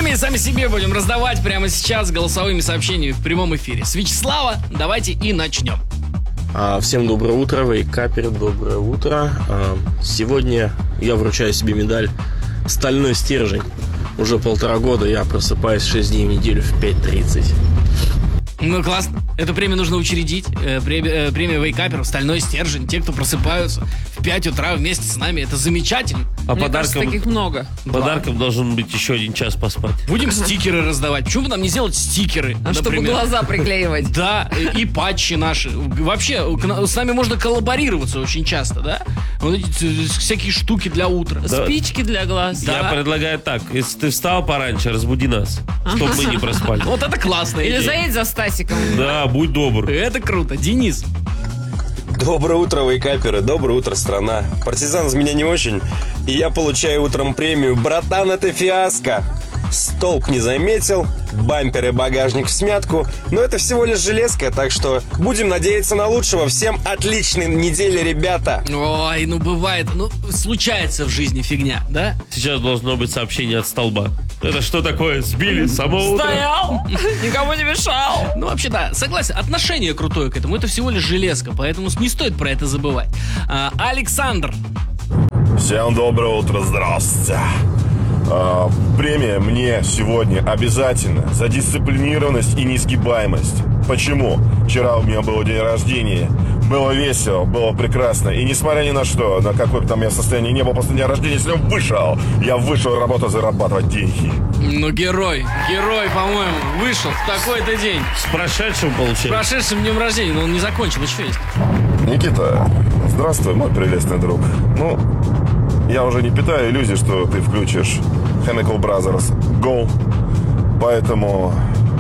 Сами себе будем раздавать прямо сейчас голосовыми сообщениями в прямом эфире. С Вячеслава давайте и начнем. Всем доброе утро, вейкаперы, доброе утро. Сегодня я вручаю себе медаль «Стальной стержень». Уже 1,5 года я просыпаюсь 6 дней в неделю в 5:30. Ну, классно. Эту премию нужно учредить. Премия вейкаперов «Стальной стержень». Те, кто просыпаются в 5 утра вместе с нами. Это замечательно. А Мне кажется, таких много. Подарком должен быть еще 1 час поспать. Будем стикеры раздавать. Почему бы нам не сделать стикеры, Чтобы глаза приклеивать. Да, и патчи наши. Вообще, с нами можно коллаборироваться очень часто, да? Вот эти всякие штуки для утра. Да. Спички для глаз. Я предлагаю так. Если ты встал пораньше, разбуди нас, чтобы мы не проспали. Вот это классно. Или заедь за Стасиком. Да, будь добр. Это круто. Денис. Доброе утро, вейкаперы, доброе утро, страна. Партизан из меня не очень, и я получаю утром премию «Братан, это фиаско». Столб не заметил, бампер и багажник в смятку, но это всего лишь железка, так что будем надеяться на лучшего. Всем отличной недели, ребята. Ой, ну бывает, случается в жизни фигня, да? Сейчас должно быть сообщение от столба. Это что такое? Сбили само утро? Стоял, никому не мешал. Ну, вообще, да, согласен, отношение крутое к этому. Это всего лишь железка, поэтому не стоит про это забывать. Александр. Всем доброе утро, здравствуйте. Премия мне сегодня обязательно за дисциплинированность и несгибаемость. Почему? Вчера у меня был день рождения. Было весело, было прекрасно. И несмотря ни на что, на какое бы там я состояние не было после дня рождения, если я вышел работать, зарабатывать деньги. Ну, герой, по-моему, вышел в такой-то день. С прошедшим, получается. С прошедшим днем рождения, но он не закончил, еще есть. Никита, здравствуй, мой прелестный друг. Ну, я уже не питаю иллюзий, что ты включишь Chemical Brothers Go. Поэтому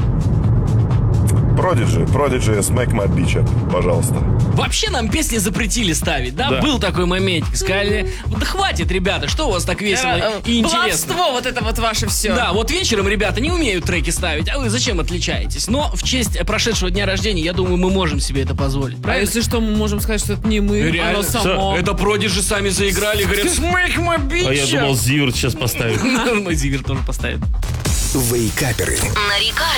Prodigy, Smack My Bitch Up, пожалуйста. Вообще нам песни запретили ставить, да? Был такой моментик. Сказали, да хватит, ребята, что у вас так весело и интересно? Баловство, вот это вот ваше все. Да, вот вечером ребята не умеют треки ставить, а вы зачем отличаетесь? Но в честь прошедшего дня рождения, я думаю, мы можем себе это позволить. А если что, мы можем сказать, что это не мы, реально, оно само. Это Prodigy сами заиграли, говорят, Smack My Bitch Up. А я думал, Зиверт сейчас поставит. Мы Зиверт тоже поставим. Вейкаперы. На Рекорде.